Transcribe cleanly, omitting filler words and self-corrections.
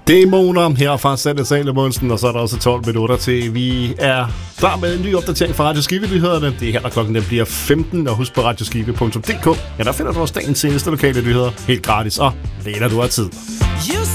Dæmoner her fra Sanne Salomonsen, og så er der også 12 minutter til. Vi er klar med en ny opdatering fra Radio Skive-nyhederne. Det er her, der klokken den bliver 15, og husk på radioskive.dk. Ja, der finder du også dagens seneste lokale nyheder helt gratis, og det er, når du har tid.